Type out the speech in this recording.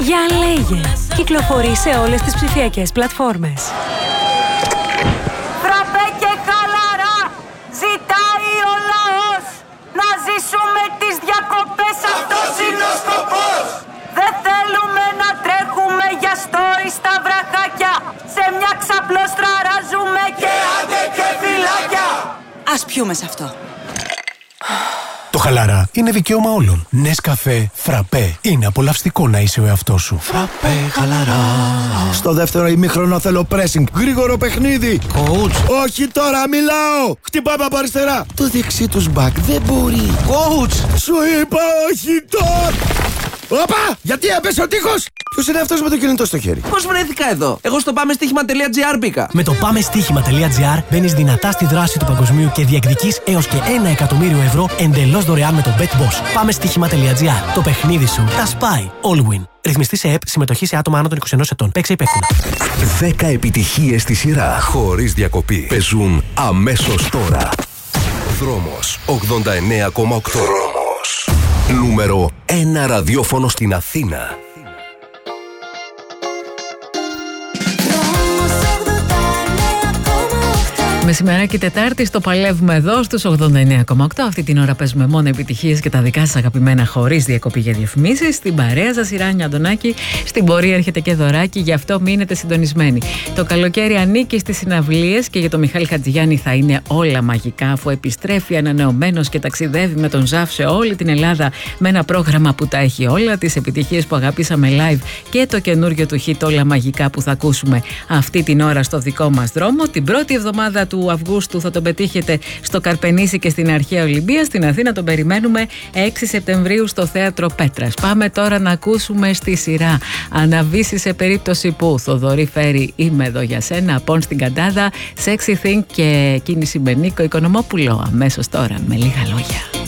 Για Λέγε. Κυκλοφορεί σε όλες τις ψηφιακές πλατφόρμες. Φραπέ και χαλαρά ζητάει ο λαός. Να ζήσουμε τις διακοπές, αυτός είναι ο σκοπός. Δεν θέλουμε να τρέχουμε για story στα βραχάκια. Σε μια ξαπλώστρα ράζουμε και άντε και φυλάκια. Ας πιούμε σε αυτό. Το χαλαρά είναι δικαίωμα όλων. Νεσκαφέ, φραπέ. Είναι απολαυστικό να είσαι ο εαυτός σου. Φραπέ, χαλαρά. Στο δεύτερο ημίχρονο θέλω pressing. Γρήγορο παιχνίδι. Coach. Όχι τώρα, μιλάω. Χτυπάμε από αριστερά. Το δεξί τους μπακ δεν μπορεί. Coach. Σου είπα όχι τώρα. Όπα! Γιατί έπεσε ο τείχος! Ποιος είναι αυτός με το κινητό στο χέρι? Πώς βρέθηκα εδώ? Εγώ στο πάμεστοίχημα.gr μπήκα. Με το πάμεστοίχημα.gr μπαίνεις δυνατά στη δράση του παγκοσμίου και διεκδικείς έως και 1 εκατομμύριο ευρώ εντελώς δωρεάν με το BetBoss. Πάμεστοίχημα.gr. Το παιχνίδι σου τα σπάει. All win. Ρυθμιστή σε ΕΠ, συμμετοχή σε άτομα άνω των 21 ετών. Παίξε υπεύθυνα. 10 επιτυχίες στη σειρά, χωρίς διακοπή. Παίζουν αμέσως τώρα. Δρόμος 89,8. Νούμερο 1 ραδιόφωνο στην Αθήνα. Μεσημεράκι Τετάρτη, το παλεύουμε εδώ στους 89,8. Αυτή την ώρα παίζουμε μόνο επιτυχίες και τα δικά σας αγαπημένα χωρίς διακοπή για διαφημίσεις. Στην παρέα σας η Ράνια Αντωνάκη, στην πορεία έρχεται και δωράκι, γι' αυτό μείνετε συντονισμένοι. Το καλοκαίρι ανήκει στις συναυλίες και για τον Μιχάλη Χατζηγιάννη θα είναι όλα μαγικά, αφού επιστρέφει ανανεωμένος και ταξιδεύει με τον Ζαφ σε όλη την Ελλάδα με ένα πρόγραμμα που τα έχει όλα, τις επιτυχίες που αγαπήσαμε live και το καινούριο του hit όλα μαγικά που θα ακούσουμε αυτή την ώρα στο δικό μας δρόμο. Την πρώτη εβδομάδα του Αυγούστου θα τον πετύχετε στο Καρπενήσι και στην Αρχαία Ολυμπία. Στην Αθήνα τον περιμένουμε 6 Σεπτεμβρίου στο Θέατρο Πέτρας. Πάμε τώρα να ακούσουμε στη σειρά Αναβήσει σε περίπτωση που. Θοδωρή Φέρη, είμαι εδώ για σένα. Απόν στην Καντάδα, Sexy Thing και Κίνηση με Νίκο Οικονομόπουλο. Αμέσως τώρα με λίγα λόγια.